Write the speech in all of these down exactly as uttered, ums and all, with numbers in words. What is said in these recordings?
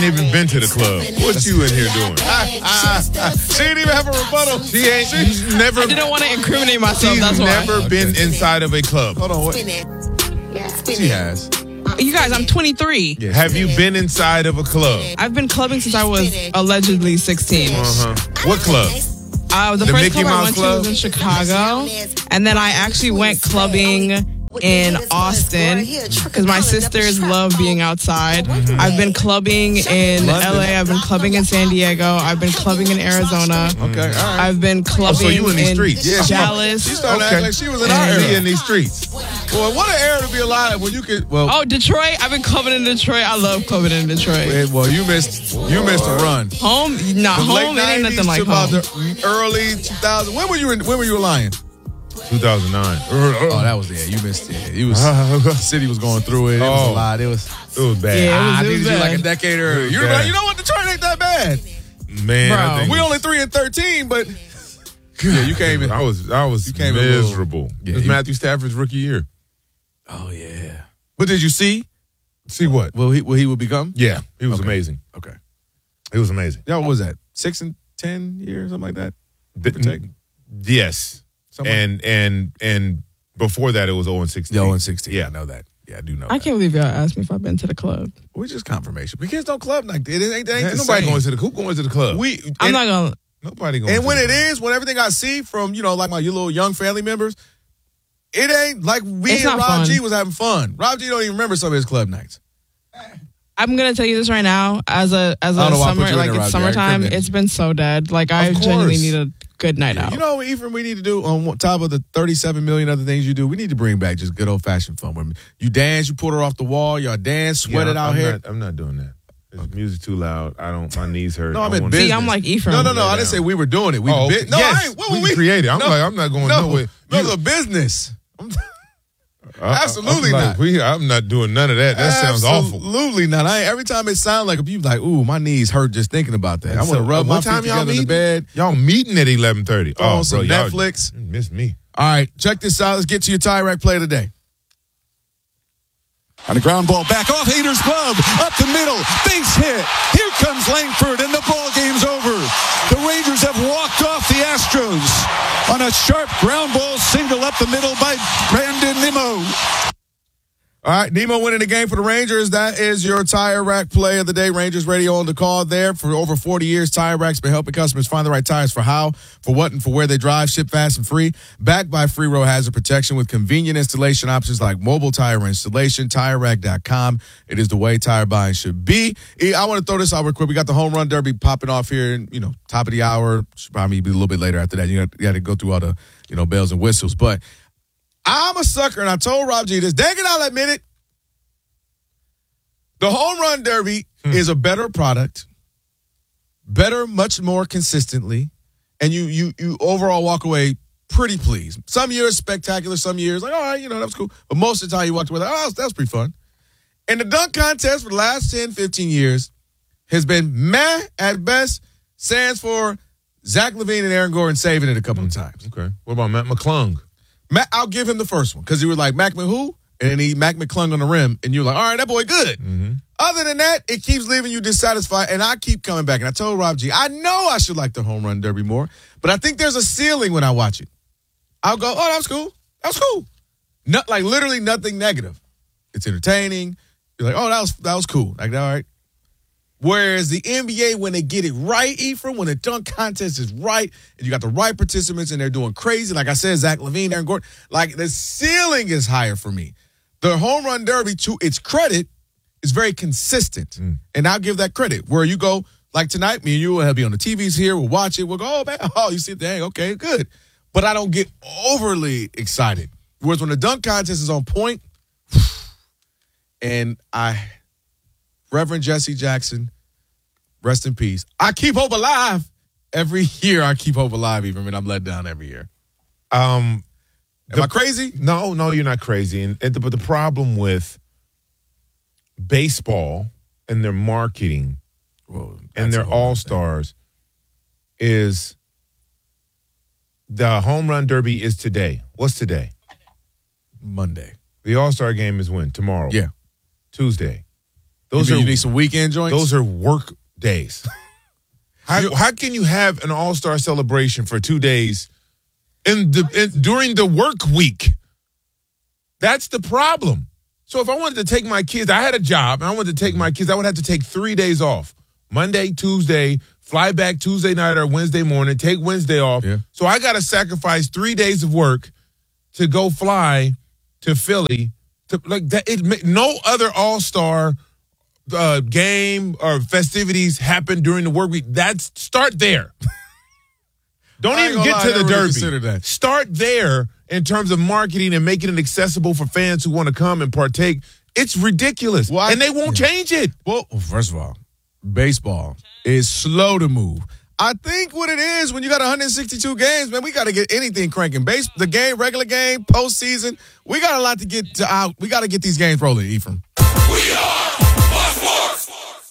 even been to the club. What you in here doing? She didn't even have a rebuttal. She ain't she's never. I didn't want to incriminate myself. She's That's never why. been inside of a club. Hold on. What? She has. You guys, I'm twenty-three. Yeah, Have you been inside of a club? I've been clubbing since I was allegedly sixteen. Uh-huh. What club? Uh, the, The first Mickey club I Mouse went Club? to was in Chicago, and then I actually went clubbing in Austin because my sisters love being outside. Mm-hmm. I've been clubbing in London. L A. I've been clubbing in San Diego. I've been clubbing in Arizona. Okay, all right. I've been clubbing Oh, so you in these in streets? Yeah, she- Dallas. She started acting like she was in our Be era. in these streets. Boy, what an era to be alive when you could. Well, Oh, Detroit. I've been clubbing in Detroit. I love clubbing in Detroit. eh, well, you missed. You missed a run. Home, not The late home. It ain't nineties nothing like to about home. the early two thousands. When were you in? When were you a Lion? two thousand nine. Oh, that was yeah. You missed it. You was the city was going through it. It was a Oh. lot. It was. It was bad. Yeah, it was- I it needed you bad. like a decade earlier. You, bad. you know what? Detroit ain't that bad. Man, I Bro, think We only three and thirteen, but yeah, you came in. I was I was came in a little- miserable. Yeah, it was you- Matthew Stafford's rookie year. Oh yeah. But did you see? See what? Will he? Will he will become? Yeah, he was Okay. amazing. Okay. He was amazing. Yeah, what was that? Six and ten years, something like that. The- or take? yes, Something like- and and and before that it was zero and sixteen. Yeah, oh and sixteen. Yeah. I know that. Yeah, I do know. I that. can't believe y'all asked me if I've been to the club. We just confirmation. We kids don't club like that. It ain't, it ain't Ain't the nobody same. going to the who going to the club. We. I'm and, not gonna. nobody going. And to when the it club. is, when everything I see from you know like my little young family members, it ain't like we It's and not Rob fun. G was having fun. Rob G don't even remember some of his club nights. I'm gonna tell you this right now. As a as I a don't know why I put summer, you in like there, it's Robbie. I summertime, couldn't. it's been so dead. Like I Of genuinely course. need a good night out. You know, even we need to do on top of the thirty-seven million other things you do, we need to bring back just good old fashioned fun. When you dance, you put her off the wall, y'all dance, sweat Yeah, it out I'm here. Not, I'm not doing that. There's music too loud. I don't. My knees hurt. No, I I meant wanna- business. See, I'm like Ephraim. No, no, no. I Lay didn't down. say we were doing it. We Oh, bit- okay. no, Yes, I ain't. What we were we created. I'm no, like, I'm not going no, nowhere. No, You- the business. I'm- I- Absolutely I'm like, not. We, I'm not doing none of that. That sounds awful. Absolutely not. I ain't, every time it sounds like you like, ooh, my knees hurt just thinking about that. I want to So, rub uh, my what time feet y'all together in the meeting? bed. Y'all meeting at eleven thirty. Throw on some y'all- Netflix. You missed me. All right, check this out. Let's get to your tie rack play today. On a ground ball back off Hader's glove, up the middle, base hit. Here comes Langford, and the ball game's over. The Rangers have walked off the Astros on a sharp ground ball single up the middle by Brandon Nimmo. All right, Nemo winning the game for the Rangers. That is your tire rack play of the day. Rangers Radio on the call there. For over forty years, Tire Rack's been helping customers find the right tires for how, for what, and for where they drive. Ship fast and free. Backed by Free Row Hazard Protection with convenient installation options like mobile tire installation. Tire Rack dot com. It is the way tire buying should be. I want to throw this out real quick. We got the home run derby popping off here, and you know, top of the hour. Should probably be a little bit later after that. You got, you got to go through all the you know bells and whistles, but. I'm a sucker, and I told Rob G this. Dang it, I'll admit it. The home run derby hmm. is a better product, better, much more consistently, and you you you overall walk away pretty pleased. Some years spectacular, some years like, all right, you know, that was cool. But most of the time you walked away like, oh, that was pretty fun. And the dunk contest for the last ten, fifteen years has been meh at best, stands for Zach LaVine and Aaron Gordon saving it a couple mm-hmm. of times. Okay. What about Matt McClung? Matt, I'll give him the first one because he was like, Mac who? And then he Mac McClung on the rim, and you're like, all right, that boy good. Mm-hmm. Other than that, it keeps leaving you dissatisfied, and I keep coming back. And I told Rob G, I know I should like the home run derby more, but I think there's a ceiling when I watch it. I'll go, oh, that was cool. That was cool. Not, like literally nothing negative. It's entertaining. You're like, oh, that was that was cool. Like, all right. Whereas the N B A, when they get it right, Ephraim, when the dunk contest is right, and you got the right participants, and they're doing crazy, like I said, Zach LaVine, Aaron Gordon, like the ceiling is higher for me. The home run derby, to its credit, is very consistent. Mm. And I'll give that credit. Where you go, like tonight, me and you will be on the T Vs here, we'll watch it, we'll go, oh, man, oh, you see it, dang, okay, good. But I don't get overly excited. Whereas when the dunk contest is on point, and I, Reverend Jesse Jackson, rest in peace. I keep hope alive. Every year I keep hope alive, even when I'm let down every year. Um, Am the, I crazy? No, no, you're not crazy. And, and the, but the problem with baseball and their marketing well, and their all-stars is the home run derby is today. What's today? Monday. The all-star game is when? Tomorrow. Yeah. Tuesday. Those you are you need some weekend joints. Those are work days. how, how can you have an all-star celebration for two days in the in, during the work week? That's the problem. So if I wanted to take my kids, I had a job, and I wanted to take my kids, I would have to take three days off. Monday, Tuesday, fly back Tuesday night or Wednesday morning, take Wednesday off. Yeah. So I got to sacrifice three days of work to go fly to Philly. To, like that, it, no other all-star uh, game or festivities happen during the work week. That's start there. Don't even get lie, to the really Derby. consider that. Start there in terms of marketing and making it accessible for fans who want to come and partake. It's ridiculous, well, I, and they won't yeah. change it. Well, first of all, baseball is slow to move. I think what it is when you got one hundred sixty-two games, man, we got to get anything cranking. Base, the game, regular game, postseason, we got a lot to get to out. We got to get these games rolling, Ephraim. We are Sports.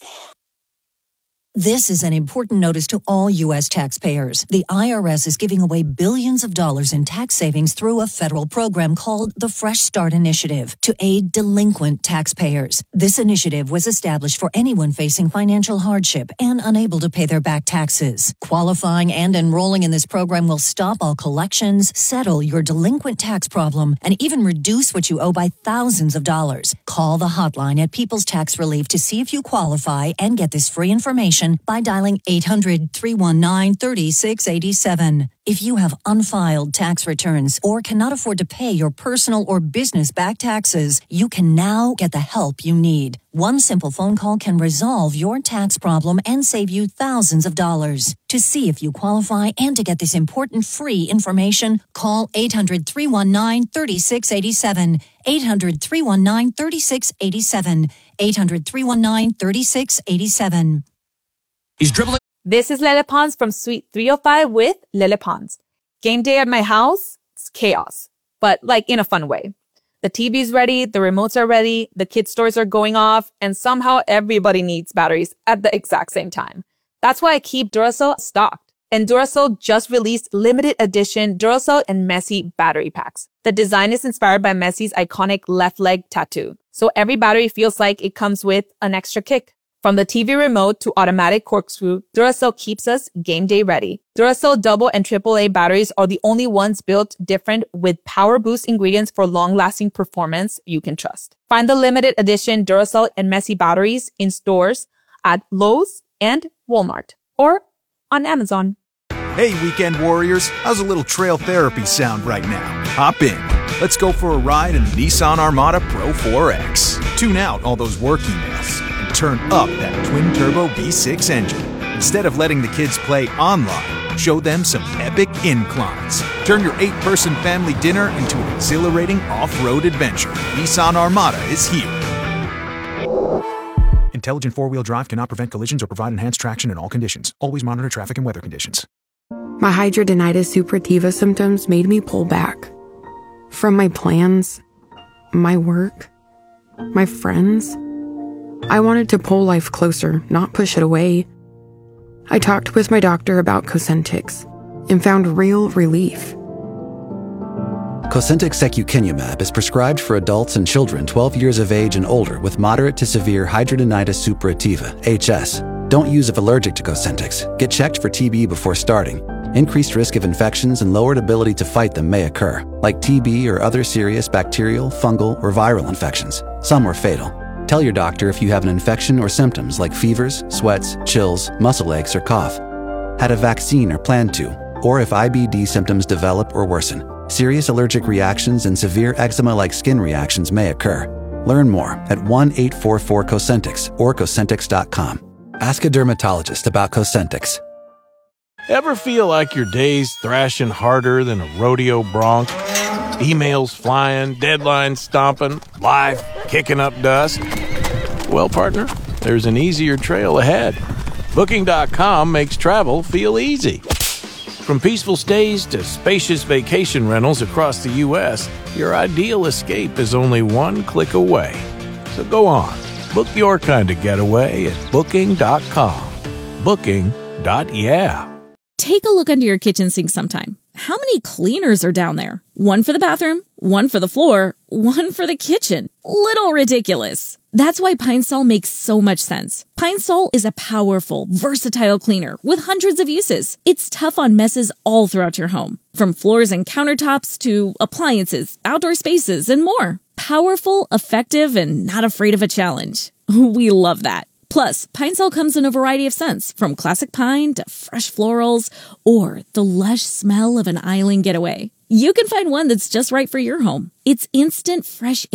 This is an important notice to all U S taxpayers. The I R S is giving away billions of dollars in tax savings through a federal program called the Fresh Start Initiative to aid delinquent taxpayers. This initiative was established for anyone facing financial hardship and unable to pay their back taxes. Qualifying and enrolling in this program will stop all collections, settle your delinquent tax problem, and even reduce what you owe by thousands of dollars. Call the hotline at People's Tax Relief to see if you qualify and get this free information by dialing eight hundred, three one nine, three six eight seven. If you have unfiled tax returns or cannot afford to pay your personal or business back taxes, you can now get the help you need. One simple phone call can resolve your tax problem and save you thousands of dollars. To see if you qualify and to get this important free information, call eight hundred, three one nine, three six eight seven, eight hundred, three one nine, three six eight seven, eight hundred, three one nine, three six eight seven. He's dribbling. This is Lele Pons from Suite three oh five with Lele Pons. Game day at my house, it's chaos, but like in a fun way. The T V's ready, the remotes are ready, the kids' stores are going off, and somehow everybody needs batteries at the exact same time. That's why I keep Duracell stocked. And Duracell just released limited edition Duracell and Messi battery packs. The design is inspired by Messi's iconic left leg tattoo, so every battery feels like it comes with an extra kick. From the T V remote to automatic corkscrew, Duracell keeps us game day ready. Duracell double and triple A batteries are the only ones built different with power boost ingredients for long-lasting performance you can trust. Find the limited edition Duracell and Messi batteries in stores at Lowe's and Walmart or on Amazon. Hey, weekend warriors, how's a little trail therapy sound right now? Hop in. Let's go for a ride in the Nissan Armada Pro four X. Tune out all those work emails. Turn up that twin-turbo V six engine. Instead of letting the kids play online, show them some epic inclines. Turn your eight-person family dinner into an exhilarating off-road adventure. Nissan Armada is here. Intelligent four-wheel drive cannot prevent collisions or provide enhanced traction in all conditions. Always monitor traffic and weather conditions. My hidradenitis suppurativa symptoms made me pull back. From my plans, my work, my friends. I wanted to pull life closer, not push it away. I talked with my doctor about Cosentyx and found real relief. Cosentyx secukinumab is prescribed for adults and children twelve years of age and older with moderate to severe hidradenitis suppurativa, H S. Don't use if allergic to Cosentyx. Get checked for T B before starting. Increased risk of infections and lowered ability to fight them may occur, like T B or other serious bacterial, fungal, or viral infections. Some are fatal. Tell your doctor if you have an infection or symptoms like fevers, sweats, chills, muscle aches, or cough. Had a vaccine or plan to, or if I B D symptoms develop or worsen. Serious allergic reactions and severe eczema-like skin reactions may occur. Learn more at one eight four four Cosentyx or Cosentyx dot com. Ask a dermatologist about Cosentyx. Ever feel like your day's thrashing harder than a rodeo bronc? Emails flying, deadlines stomping, life kicking up dust? Well, partner, there's an easier trail ahead. Booking dot com makes travel feel easy. From peaceful stays to spacious vacation rentals across the U S, your ideal escape is only one click away. So go on, book your kind of getaway at Booking dot com. Booking. Yeah. Take a look under your kitchen sink sometime. How many cleaners are down there? One for the bathroom, One for the floor, one for the kitchen. Little ridiculous. That's why Pine Sol makes so much sense. Pine Sol is a powerful, versatile cleaner with hundreds of uses. It's tough on messes all throughout your home, from floors and countertops to appliances, outdoor spaces, and more. Powerful, effective, and not afraid of a challenge. We love that. Plus, Pine Sol comes in a variety of scents, from classic pine to fresh florals or the lush smell of an island getaway. You can find one that's just right for your home. It's instant, fresh